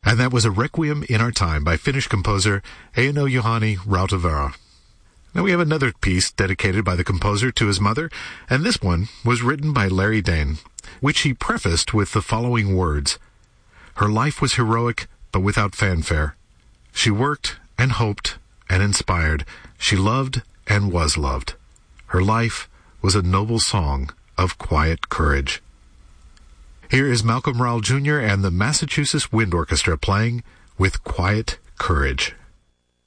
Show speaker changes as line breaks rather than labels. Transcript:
And that was a Requiem in Our Time by Finnish composer Eino Juhani Rautavaara. Now we have another piece dedicated by the composer to his mother, and this one was written by Larry Dane, which he prefaced with the following words: "Her life was heroic, but without fanfare. She worked and hoped and inspired. She loved and was loved. Her life was a noble song of quiet courage." Here is Malcolm Rowell Jr. and the Massachusetts Wind Orchestra playing With Quiet Courage.